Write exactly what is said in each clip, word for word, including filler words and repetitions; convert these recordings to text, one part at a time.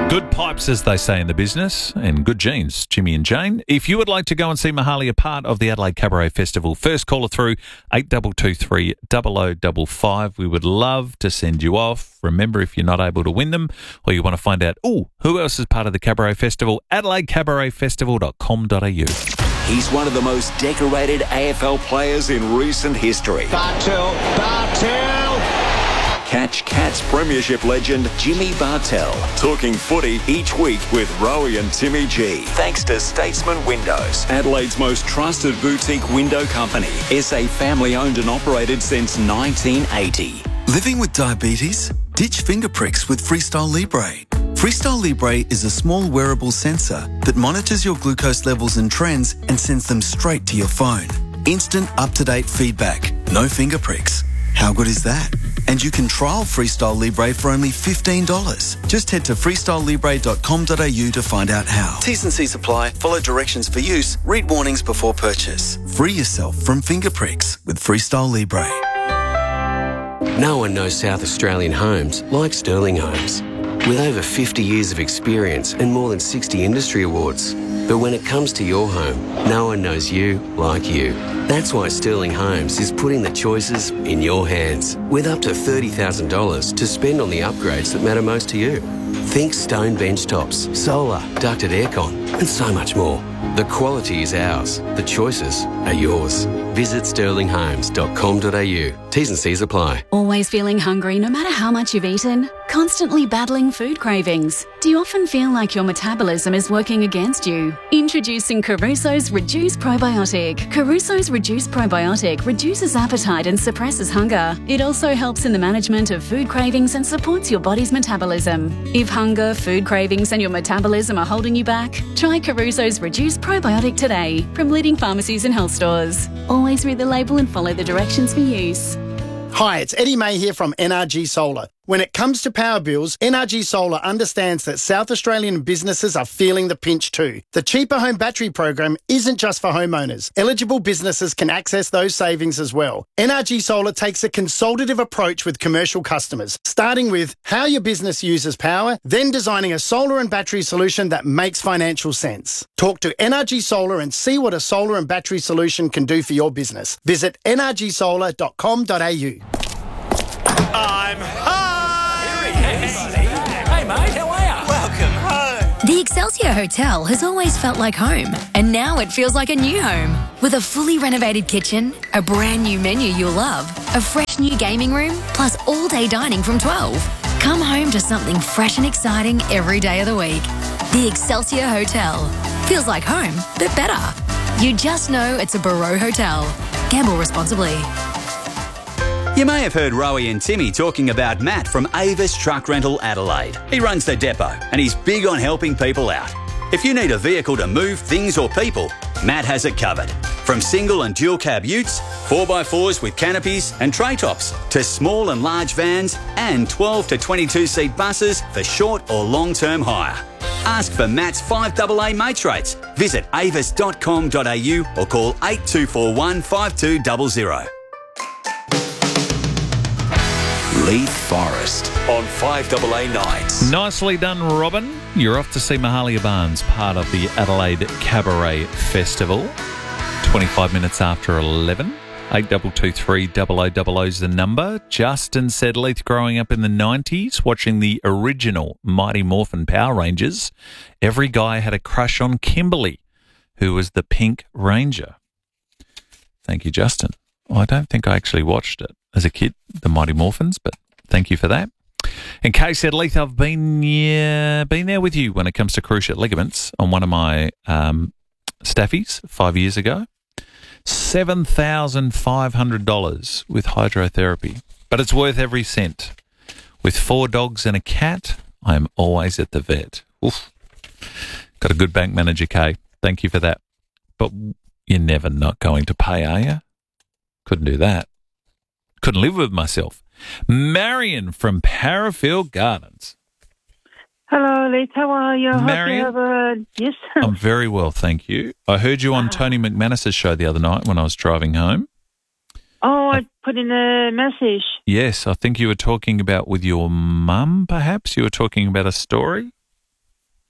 Good pipes, as they say in the business, and good genes, Jimmy and Jane. If you would like to go and see Mahali a part of the Adelaide Cabaret Festival, first caller through eight two two three, zero zero five five. We would love to send you off. Remember, if you're not able to win them or you want to find out, oh, who else is part of the Cabaret Festival, adelaide cabaret festival dot com dot a u. He's one of the most decorated A F L players in recent history. Bartel, Bartel! Catch Cats Premiership legend Jimmy Bartel talking footy each week with Rowie and Timmy G. Thanks to Statesman Windows, Adelaide's most trusted boutique window company. S A family owned and operated since nineteen eighty. Living with diabetes? Ditch finger pricks with Freestyle Libre. Freestyle Libre is a small wearable sensor that monitors your glucose levels and trends and sends them straight to your phone. Instant up-to-date feedback. No finger pricks. How good is that? And you can trial Freestyle Libre for only fifteen dollars. Just head to freestyle libre dot com dot a u to find out how. T's and C's apply. Follow directions for use. Read warnings before purchase. Free yourself from finger pricks with Freestyle Libre. No one knows South Australian homes like Sterling Homes. With over fifty years of experience and more than sixty industry awards. But when it comes to your home, no one knows you like you. That's why Sterling Homes is putting the choices in your hands, with up to thirty thousand dollars to spend on the upgrades that matter most to you. Think stone bench tops, solar, ducted aircon, and so much more. The quality is ours. The choices are yours. Visit sterling homes dot com dot a u. T's and C's apply. Always feeling hungry no matter how much you've eaten? Constantly battling food cravings? Do you often feel like your metabolism is working against you? Introducing Caruso's Reduce Probiotic. Caruso's Reduce Probiotic reduces appetite and suppresses hunger. It also helps in the management of food cravings and supports your body's metabolism. If hunger, food cravings and your metabolism are holding you back, try Caruso's Reduce Probiotic today from leading pharmacies and health stores. Always read the label and follow the directions for use. Hi, it's Eddie May here from N R G Solar. When it comes to power bills, N R G Solar understands that South Australian businesses are feeling the pinch too. The Cheaper Home Battery program isn't just for homeowners. Eligible businesses can access those savings as well. N R G Solar takes a consultative approach with commercial customers, starting with how your business uses power, then designing a solar and battery solution that makes financial sense. Talk to N R G Solar and see what a solar and battery solution can do for your business. Visit n r g solar dot com dot a u. I'm home! Here he is. Hey, mate, how are you? Welcome home. The Excelsior Hotel has always felt like home, and now it feels like a new home. With a fully renovated kitchen, a brand new menu you'll love, a fresh new gaming room, plus all-day dining from twelve. Come home to something fresh and exciting every day of the week. The Excelsior Hotel. Feels like home, but better. You just know it's a Barreau Hotel. Gamble responsibly. You may have heard Rowie and Timmy talking about Matt from Avis Truck Rental Adelaide. He runs the depot and he's big on helping people out. If you need a vehicle to move things or people, Matt has it covered. From single and dual cab utes, four by fours with canopies and tray tops, to small and large vans and twelve to twenty-two seat buses for short or long-term hire. Ask for Matt's five A A mates rates. Visit avis dot com dot a u or call eight two four one, five two zero zero. Leith Forest on five A A nights. Nicely done, Robin. You're off to see Mahalia Barnes, part of the Adelaide Cabaret Festival. twenty-five minutes after eleven. eight two two three, zero zero zero zero is the number. Justin said Leith growing up in the nineties, watching the original Mighty Morphin Power Rangers, every guy had a crush on Kimberly, who was the Pink Ranger. Thank you, Justin. I don't think I actually watched it as a kid, the Mighty Morphins, but thank you for that. And Kay said, Leith, I've been yeah, been there with you when it comes to cruciate ligaments on one of my um, staffies five years ago. seven thousand five hundred dollars with hydrotherapy, but it's worth every cent. With four dogs and a cat, I am always at the vet. Oof. Got a good bank manager, Kay. Thank you for that. But you're never not going to pay, are you? Couldn't do that. Couldn't live with myself. Marion from Parafield Gardens. Hello, Leith. How are you? Marion? Hope you have a... Yes. I'm very well, thank you. I heard you on Tony McManus's show the other night when I was driving home. Oh, I put in a message. Yes, I think you were talking about with your mum, perhaps? You were talking about a story?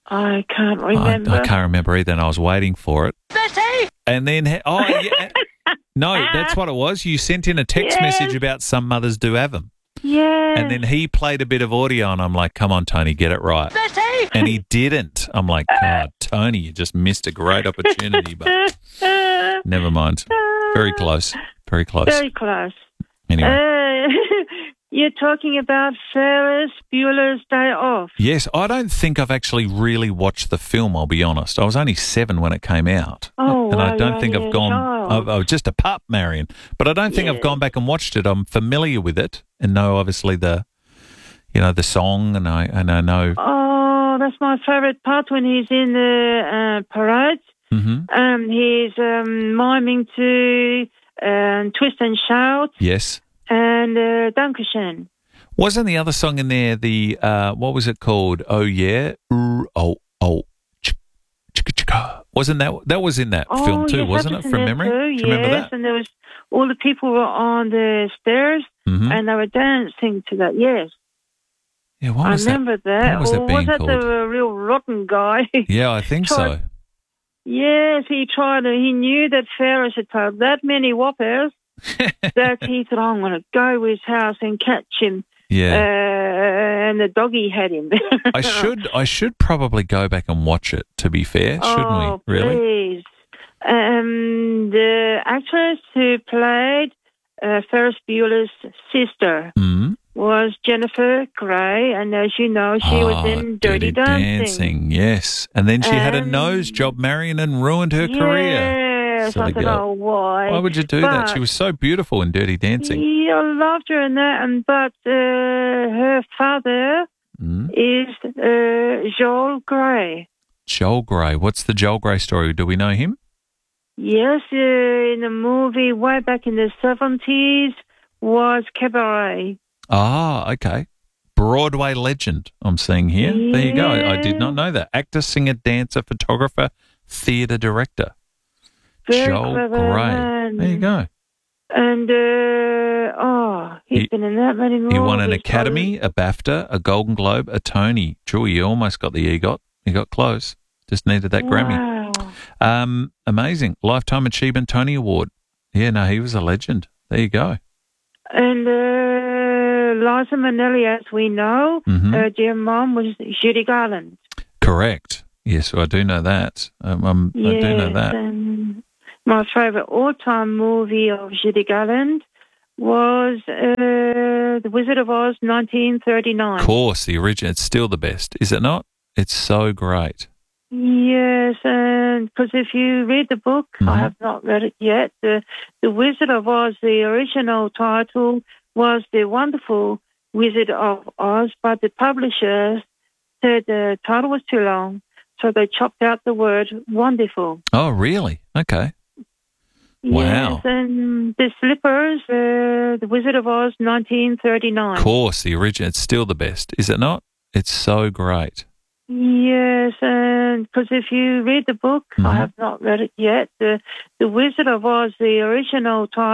I can't I, remember. I can't remember either, and I was waiting for it. Betty! And then, oh, yeah, no, that's what it was. You sent in a text Yes. message about some mothers do have them. Yeah. And then he played a bit of audio, and I'm like, come on, Tony, get it right. Betty! And he didn't. I'm like, God, Tony, you just missed a great opportunity, but never mind. Very close. Very close. Very close. Anyway. Uh, you're talking about Ferris Bueller's Day Off. Yes, I don't think I've actually really watched the film, I'll be honest. I was only seven when it came out. Oh, and I wow, don't you're think only I've a gone... child. I've, I was just a pup, Marion. But I don't think Yeah. I've gone back and watched it. I'm familiar with it and know, obviously, the, you know, the song, and I, and I know... Oh, that's my favourite part when he's in the uh, parade. Mm-hmm. Um, he's um, miming to um, Twist and Shout Yes. and uh, Dankeschön. Wasn't the other song in there the, uh, what was it called? Oh, yeah? Ooh, oh, oh. ch- chicka, chicka. Wasn't that, that was in that Oh, film too, yes, wasn't that it, was from in there memory? too, Do you remember yes, that? and there was, all the people were on the stairs Mhm. and they were dancing to that, yes. Yeah, what I was that? remember that. What was that or being was that called? the real rotten guy? Yeah, I think so. Tried- Yes, he tried to, he knew that Ferris had told that many whoppers that he thought, I'm going to go to his house and catch him. Yeah. Uh, and the doggy had him. I should I should probably go back and watch it, to be fair, shouldn't oh, we? Really? please. Um, the actress who played uh, Ferris Bueller's sister Mm. was Jennifer Grey, and as you know, she Oh, was in Dirty, Dancing. Yes. And then she had a And- nose job, Marion, and ruined her career. Yes, Silly I thought, girl. oh, why? Why would you do that? But- She was so beautiful in Dirty Dancing. Yeah, I loved her in that, and but uh, her father Mm. is uh, Joel Grey. Joel Grey. What's the Joel Grey story? Do we know him? Yes, uh, in a movie way back in the seventies was Cabaret. Ah, okay. Broadway legend, I'm seeing here. There you go. I, I did not know that. Actor, singer, dancer, photographer, theatre director. Very Joel clever Grey. man. There you go. And, uh, oh, he's He- been in that many movies. He won an Academy, a BAFTA, a Golden Globe, a Tony. Drew, you almost got the EGOT. You got close. Just needed that Grammy. Wow. Um, amazing. Lifetime Achievement Tony Award. Yeah, no, he was a legend. There you go. And uh, Liza Minnelli, as we know, Mhm. her dear mom was Judy Garland. Correct. Yes, I do know that. Um, um, I do know Yes, that. and my favourite all-time movie of Judy Garland was uh, The Wizard of Oz, nineteen thirty-nine. Of course, the original. It's still the best, is it not? It's so great. Yes, and because if you read the book, Mhm. I have not read it yet. The, the Wizard of Oz, the original title was The Wonderful Wizard of Oz, but the publisher said the title was too long, so they chopped out the word wonderful. Oh, really? Okay. Wow. Yes, and The Slippers, uh, The Wizard of Oz, nineteen thirty-nine. Of course, the original. It's still the best, is it not? It's so great. Yes, and because if you read the book, Mhm. I have not read it yet. The, the Wizard of Oz, the original title